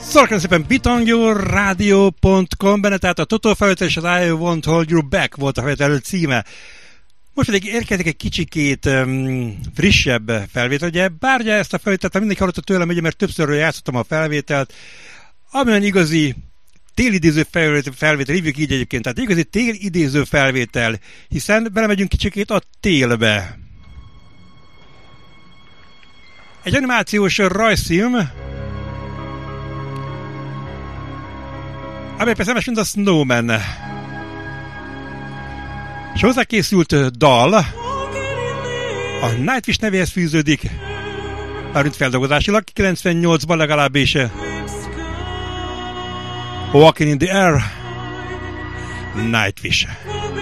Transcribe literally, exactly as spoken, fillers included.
Szóval szépen bitangyo rádió pont com benne, tehát a Total felvétel és az I Won't Hold You Back volt a felvétel címe. Most pedig érkezik egy kicsikét um, frissebb felvétel, ugye, bár ugye ezt a felvételt mindenki hallotta tőlem, ugye, mert többszörről játszottam a felvételt, amilyen igazi télidéző felvétel, felvétel, hívjuk így egyébként, tehát igazi télidéző felvétel, hiszen belemegyünk kicsikét a télbe. Egy animációs rajzfilm, amely persze más, mint a Snowman. És hozzá készült dal, a Nightwish nevéhez fűződik, mármint feldolgozásilag, kilencvennyolcban legalábbis. Walking in the Air, Nightwish.